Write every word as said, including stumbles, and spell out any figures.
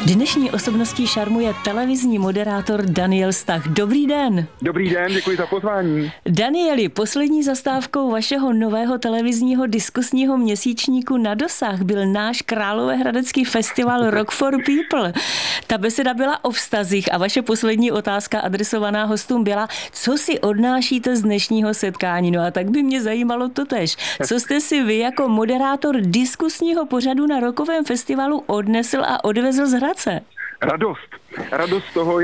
Dnešní osobností šarmuje televizní moderátor Daniel Stach. Dobrý den. Dobrý den, děkuji za pozvání. Danieli, poslední zastávkou vašeho nového televizního diskusního měsíčníku Na dosah byl náš královéhradecký festival Rock for People. Ta beseda byla o vztazích a vaše poslední otázka adresovaná hostům byla, co si odnášíte z dnešního setkání. No a tak by mě zajímalo totéž. Co jste si vy jako moderátor diskusního pořadu na rockovém festivalu odnesl a odvezl z Hradce? Radost. Radost toho,